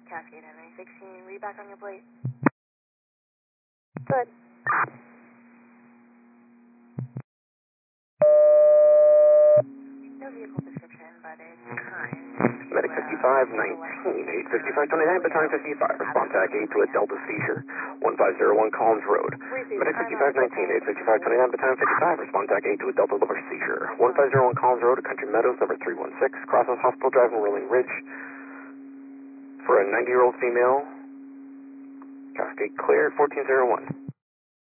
Cascade Henry 16, read back on your plate. Good. No vehicle description, but it's kind. Medic 5519, 85529, battalion 55, respond to TAC 8 to a Delta seizure, 1501 Collins Road. Medic 5519, 85529, battalion 55, respond to TAC 8 to a Delta liver seizure, 1501 Collins Road, Country Meadows, number 316, crosses Hospital Drive and Rolling Ridge, for a 90-year-old female, Cascade clear, 1401.